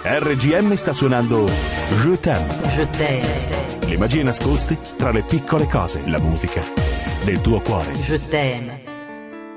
RGM sta suonando Je t'aime. Je t'aime. Le magie nascoste tra le piccole cose, la musica del tuo cuore. Je t'aime.